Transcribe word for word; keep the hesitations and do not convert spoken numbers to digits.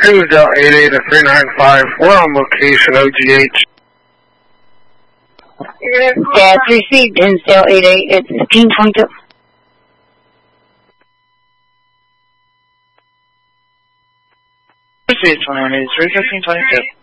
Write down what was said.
two, Del eight eight to three nine five. We're on location, O G H. Yeah, received in Del eight eight. It's fifteen twenty-two. Received twenty-one eighty-three, fifteen twenty-two.